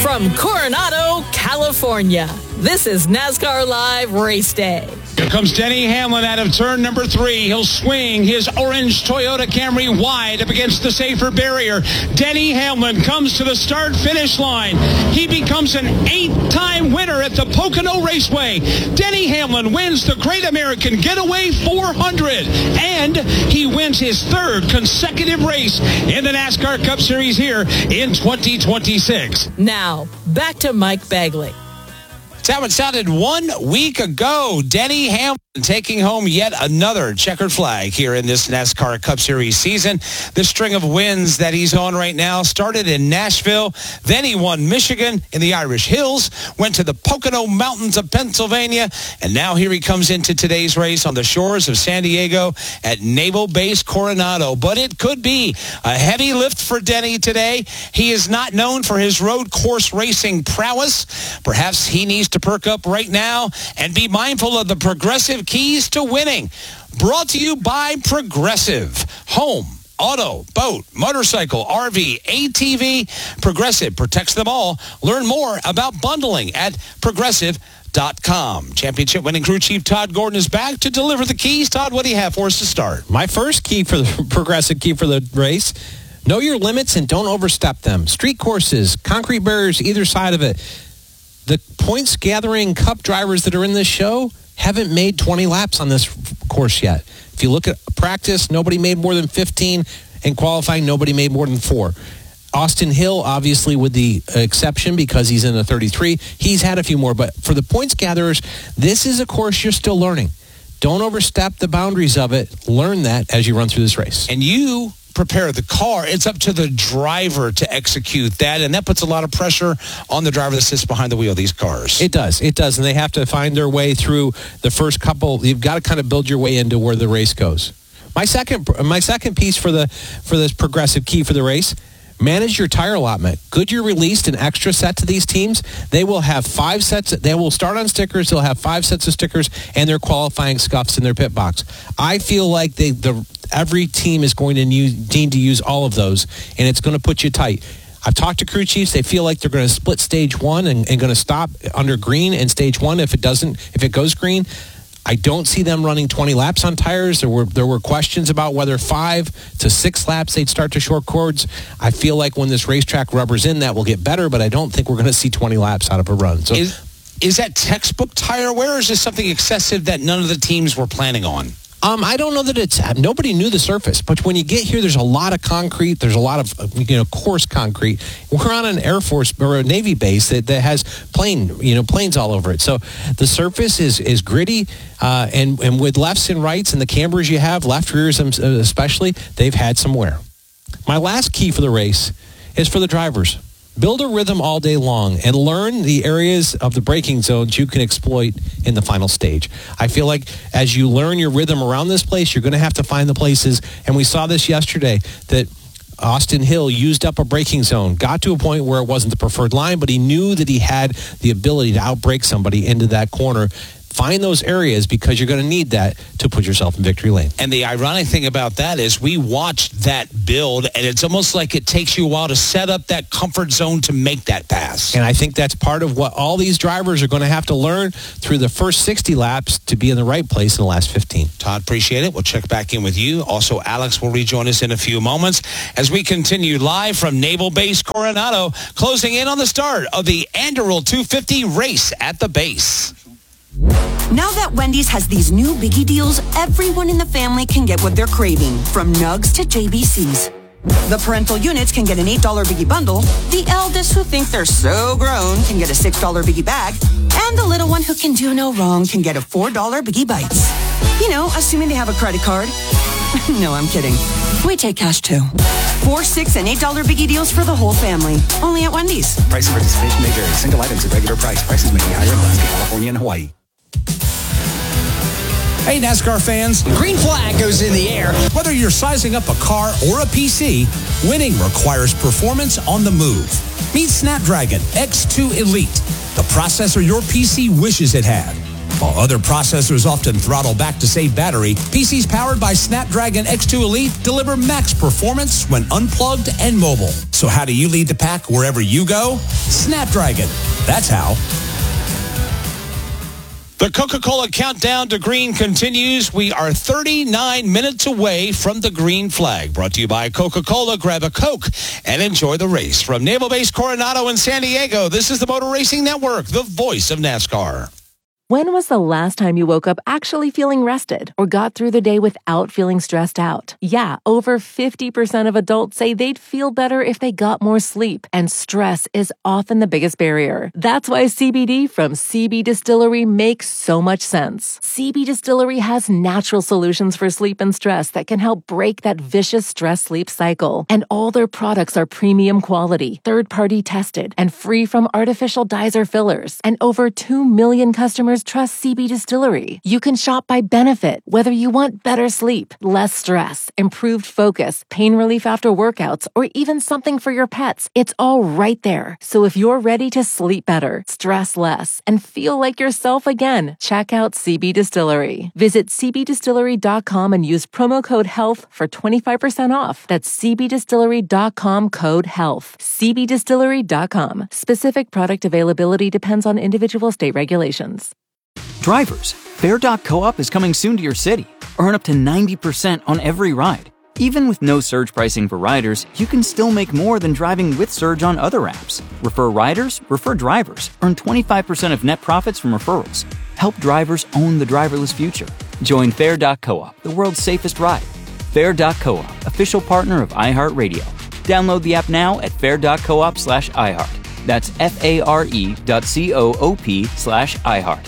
From Coronado, California, this is NASCAR Live Race Day. Here comes Denny Hamlin out of turn number 3. He'll swing his orange Toyota Camry wide up against the safer barrier. Denny Hamlin comes to the start-finish line. He becomes an 8-time winner at the Pocono Raceway. Denny Hamlin wins the Great American Getaway 400, and he wins his 3rd consecutive race in the NASCAR Cup Series here in 2026. Now, back to Mike Bagley. That's how it sounded 1 week ago. Denny Hamlin taking home yet another checkered flag here in this NASCAR Cup Series season. The string of wins that he's on right now started in Nashville. Then he won Michigan in the Irish Hills, went to the Pocono Mountains of Pennsylvania, and now here he comes into today's race on the shores of San Diego at Naval Base Coronado. But it could be a heavy lift for Denny today. He is not known for his road course racing prowess. Perhaps he needs to perk up right now and be mindful of the Progressive keys to winning. Brought to you by Progressive. Home, auto, boat, motorcycle, RV, ATV. Progressive protects them all. Learn more about bundling at Progressive.com. Championship winning crew chief Todd Gordon is back to deliver the keys. Todd, what do you have for us to start? My first key for the Progressive key for the race: know your limits and don't overstep them. Street courses, concrete barriers either side of it. The points gathering Cup drivers that are in this show haven't made 20 laps on this course yet. If you look at practice, nobody made more than 15. In qualifying, nobody made more than 4. Austin Hill, obviously, with the exception because he's in a 33. He's had a few more. But for the points gatherers, this is a course you're still learning. Don't overstep the boundaries of it. Learn that as you run through this race. And you prepare the car. It's up to the driver to execute that, and that puts a lot of pressure on the driver that sits behind the wheel of these cars. It does, and they have to find their way through the first couple. You've got to kind of build your way into where the race goes. My second piece for this Progressive key for the race: manage your tire allotment. Goodyear released an extra set to these teams. They will have 5 sets. They will start on stickers. They'll have 5 sets of stickers and their qualifying scuffs in their pit box. I feel like every team is going to need to use all of those, and it's going to put you tight. I've talked to crew chiefs. They feel like they're going to split stage 1 and going to stop under green in stage 1 if it goes green. I don't see them running 20 laps on tires. There were questions about whether 5 to 6 laps they'd start to short cords. I feel like when this racetrack rubbers in, that will get better, but I don't think we're going to see 20 laps out of a run. So, is that textbook tire wear, or is this something excessive that none of the teams were planning on? I don't know that nobody knew the surface, but when you get here, there's a lot of concrete. There's a lot of, coarse concrete. We're on an Air Force or a Navy base that has planes all over it. So the surface is gritty, and with lefts and rights and the cambers you have, left rears especially, they've had some wear. My last key for the race is for the drivers. Build a rhythm all day long and learn the areas of the braking zones you can exploit in the final stage. I feel like as you learn your rhythm around this place, you're going to have to find the places. And we saw this yesterday that Austin Hill used up a braking zone, got to a point where it wasn't the preferred line, but he knew that he had the ability to outbrake somebody into that corner. Find those areas because you're going to need that to put yourself in victory lane. And the ironic thing about that is we watched that build, and it's almost like it takes you a while to set up that comfort zone to make that pass. And I think that's part of what all these drivers are going to have to learn through the first 60 laps to be in the right place in the last 15. Todd, appreciate it. We'll check back in with you. Also, Alex will rejoin us in a few moments as we continue live from Naval Base Coronado, closing in on the start of the Anduril 250 race at the base. Now that Wendy's has these new biggie deals, everyone in the family can get what they're craving, from nugs to JBCs. The parental units can get an $8 biggie bundle, the eldest who think they're so grown can get a $6 biggie bag, and the little one who can do no wrong can get a $4 biggie bites. Assuming they have a credit card. No, I'm kidding. We take cash too. $4, $6, and $8 biggie deals for the whole family. Only at Wendy's. Price of participation may vary. Single items at regular price. Prices may be higher in Alaska, California, and Hawaii. Hey, NASCAR fans, green flag goes in the air. Whether you're sizing up a car or a PC, winning requires performance on the move. Meet Snapdragon X2 Elite, the processor your PC wishes it had. While other processors often throttle back to save battery, PCs powered by Snapdragon X2 Elite deliver max performance when unplugged and mobile. So how do you lead the pack wherever you go? Snapdragon. That's how. The Coca-Cola countdown to green continues. We are 39 minutes away from the green flag. Brought to you by Coca-Cola. Grab a Coke and enjoy the race. From Naval Base Coronado in San Diego, this is the Motor Racing Network, the voice of NASCAR. When was the last time you woke up actually feeling rested or got through the day without feeling stressed out? Yeah, over 50% of adults say they'd feel better if they got more sleep, and stress is often the biggest barrier. That's why CBD from CB Distillery makes so much sense. CB Distillery has natural solutions for sleep and stress that can help break that vicious stress-sleep cycle. And all their products are premium quality, third-party tested, and free from artificial dyes or fillers. And over 2 million customers trust CB Distillery. You can shop by benefit, whether you want better sleep, less stress, improved focus, pain relief after workouts, or even something for your pets. It's all right there. So if you're ready to sleep better, stress less, and feel like yourself again, check out CB Distillery. Visit cbdistillery.com and use promo code HEALTH for 25% off. That's cbdistillery.com, code HEALTH. cbdistillery.com. Specific product availability depends on individual state regulations. Drivers, Fair.coop is coming soon to your city. Earn up to 90% on every ride. Even with no surge pricing for riders, you can still make more than driving with Surge on other apps. Refer riders, refer drivers. Earn 25% of net profits from referrals. Help drivers own the driverless future. Join Fair.coop, the world's safest ride. Fair.coop, official partner of iHeartRadio. Download the app now at fair.coop/iHeart. That's FARE.coop/iHeart.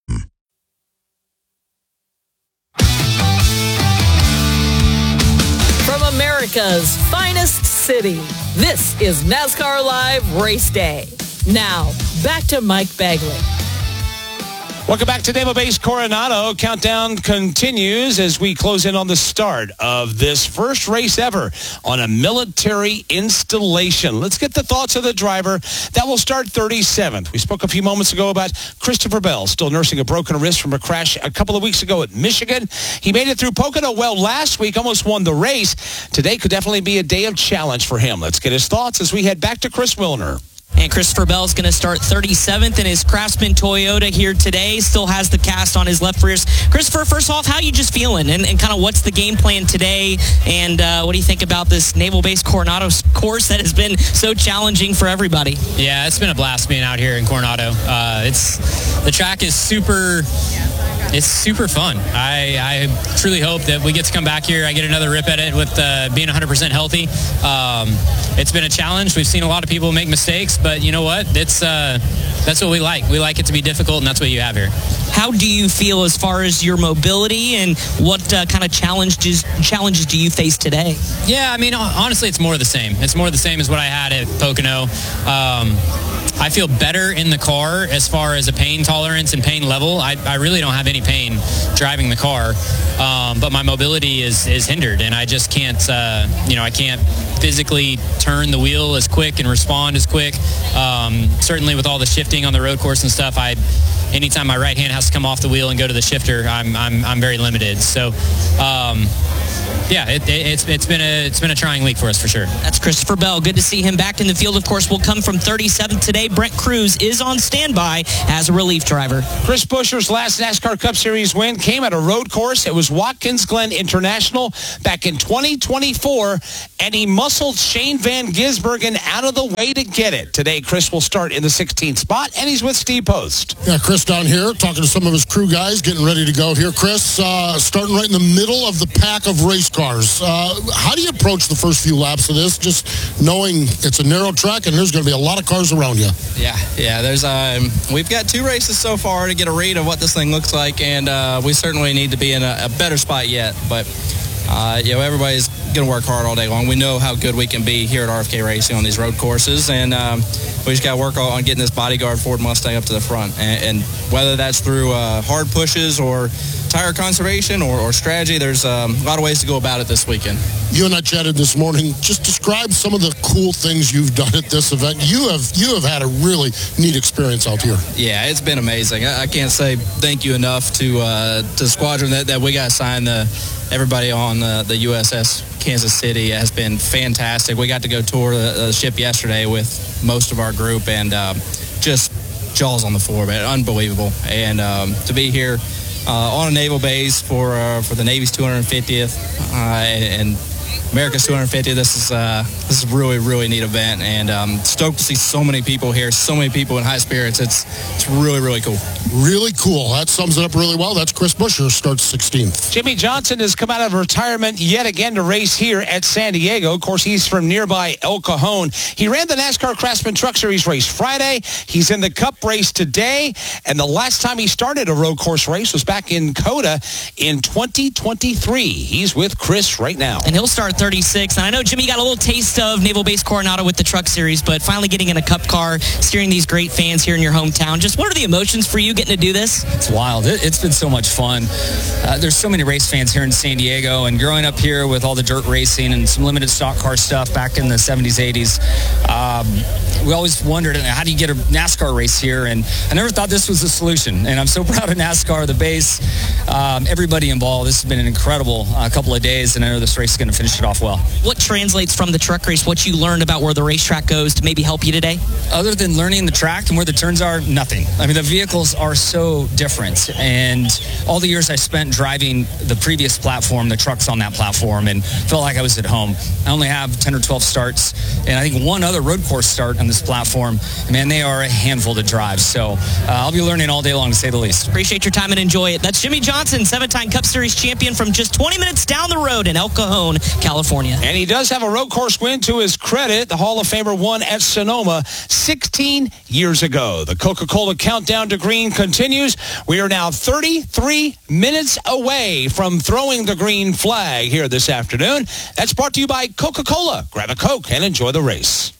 America's finest city. This is NASCAR Live Race Day. Now, back to Mike Bagley. Welcome back to Naval Base Coronado. Countdown continues as we close in on the start of this first race ever on a military installation. Let's get the thoughts of the driver that will start 37th. We spoke a few moments ago about Christopher Bell, still nursing a broken wrist from a crash a couple of weeks ago at Michigan. He made it through Pocono well last week, almost won the race. Today could definitely be a day of challenge for him. Let's get his thoughts as we head back to Chris Wilner. And Christopher Bell is going to start 37th in his Craftsman Toyota here today. Still has the cast on his left wrist. Christopher, first off, how are you just feeling? And kind of what's the game plan today? And what do you think about this Naval Base Coronado course that has been so challenging for everybody? Yeah, it's been a blast being out here in Coronado. The track is super fun. I truly hope that we get to come back here. I get another rip at it with being 100% healthy. It's been a challenge. We've seen a lot of people make mistakes, but you know what? That's what we like. We like it to be difficult, and that's what you have here. How do you feel as far as your mobility, and what kind of challenges do you face today? Yeah, I mean, honestly, it's more of the same. It's more of the same as what I had at Pocono. I feel better in the car as far as a pain tolerance and pain level. I really don't have any pain driving the car, but my mobility is hindered, and I just can't, I can't physically turn the wheel as quick and respond as quick. Certainly with all the shifting on the road course and stuff, anytime my right hand has to come off the wheel and go to the shifter, I'm very limited. So, it's been a trying week for us for sure. That's Christopher Bell. Good to see him back in the field. Of course, will come from 37th today. Brent Cruz is on standby as a relief driver. Chris Buescher's last NASCAR Cup Series win came at a road course. It was Watkins Glen International back in 2024, and he muscled Shane Van Gisbergen out of the way to get it. Today, Chris will start in the 16th spot, and he's with Steve Post. Yeah, Chris down here talking to some of his crew guys, getting ready to go here. Chris, starting right in the middle of the pack of race cars. How do you approach the first few laps of this, just knowing it's a narrow track and there's going to be a lot of cars around you? Yeah. There's we've got 2 races so far to get a read of what this thing looks like, and we certainly need to be in a better spot yet. But everybody's going to work hard all day long. We know how good we can be here at RFK Racing on these road courses, and we just got to work on getting this bodyguard Ford Mustang up to the front. And whether that's through hard pushes or tire conservation or strategy, there's a lot of ways to go about it this weekend. You and I chatted this morning. Just describe some of the cool things you've done at this event. You have had a really neat experience out here. Yeah, it's been amazing. I can't say thank you enough to the squadron that we got assigned. Everybody on the USS Kansas City has been fantastic. We got to go tour the ship yesterday with most of our group, and just jaws on the floor, man. Unbelievable. And to be here on a naval base for the Navy's 250th and America's 250th, this is a really, really neat event, and stoked to see so many people here, so many people in high spirits. It's really, really cool. Really cool. That sums it up really well. That's Chris Buescher, starts 16th. Jimmie Johnson has come out of retirement yet again to race here at San Diego. Of course, he's from nearby El Cajon. He ran the NASCAR Craftsman Truck Series race Friday. He's in the Cup race today, and the last time he started a road course race was back in COTA in 2023. He's with Chris right now. And he'll start 36. And I know, Jimmy, got a little taste of Naval Base Coronado with the Truck Series, but finally getting in a Cup car, steering these great fans here in your hometown. Just what are the emotions for you getting to do this? It's wild. It's been so much fun. There's so many race fans here in San Diego, and growing up here with all the dirt racing and some limited stock car stuff back in the 70s, 80s, we always wondered, how do you get a NASCAR race here? And I never thought this was the solution. And I'm so proud of NASCAR, the base, everybody involved. This has been an incredible couple of days, and I know this race is going to finish it off well. What translates from the truck race, what you learned about where the racetrack goes to maybe help you today? Other than learning the track and where the turns are, nothing. I mean, the vehicles are so different. And all the years I spent driving the previous platform, the trucks on that platform, and felt like I was at home. I only have 10 or 12 starts, and I think one other road course start on this platform. Man, they are a handful to drive. So I'll be learning all day long, to say the least. Appreciate your time and enjoy it. That's Jimmie Johnson, 7-time Cup Series champion from just 20 minutes down the road in El Cajon, California. And he does have a road course win to his credit. The Hall of Famer won at Sonoma 16 years ago. The Coca-Cola countdown to green continues. We are now 33 minutes away from throwing the green flag here this afternoon. That's brought to you by Coca-Cola. Grab a Coke and enjoy the race.